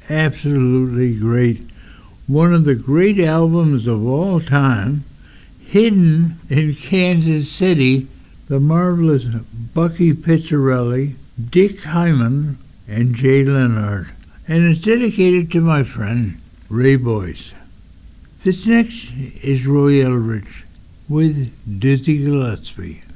absolutely great. One of the great albums of all time, hidden in Kansas City, the marvelous Bucky Pizzarelli, Dick Hyman, and Jay Leonard. And it's dedicated to my friend, Ray Boyce. This next is Roy Eldridge with Dizzy Gillespie.